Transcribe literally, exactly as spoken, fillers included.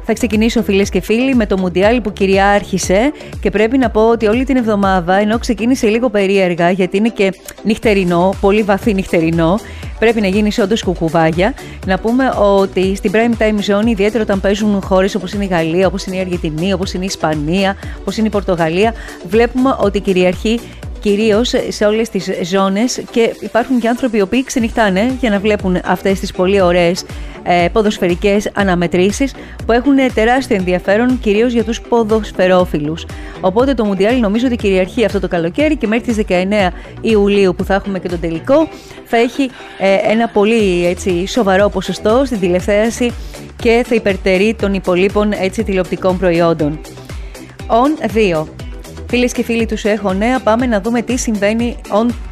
Θα ξεκινήσω, φίλες και φίλοι, με το Μουντιάλ που κυριάρχησε και πρέπει να πω ότι όλη την εβδομάδα, ενώ ξεκίνησε λίγο περίεργα, γιατί είναι και νυχτερινό, πολύ βαθύ νυχτερινό, πρέπει να γίνει όντως κουκουβάγια. Να πούμε ότι στην prime time zone, ιδιαίτερα όταν παίζουν χώρες όπως είναι η Γαλλία, όπως είναι η Αργεντινή, όπως είναι η Ισπανία, όπως είναι η Πορτογαλία, βλέπουμε ότι κυριαρχεί κυρίως σε όλες τις ζώνες και υπάρχουν και άνθρωποι οι οποίοι ξενυχτάνε για να βλέπουν αυτές τις πολύ ωραίες ε, ποδοσφαιρικές αναμετρήσεις που έχουν τεράστιο ενδιαφέρον κυρίως για τους ποδοσφαιρόφιλους. Οπότε το Μουντιάλ νομίζω ότι κυριαρχεί αυτό το καλοκαίρι και μέχρι τις δεκαεννέα Ιουλίου που θα έχουμε και τον τελικό θα έχει ε, ένα πολύ έτσι, σοβαρό ποσοστό στην τηλεθέαση και θα υπερτερεί των υπολείπων έτσι, τηλεοπτικών προϊόντων. On δύο. Φίλες και φίλοι, τους έχω νέα. Πάμε να δούμε τι συμβαίνει on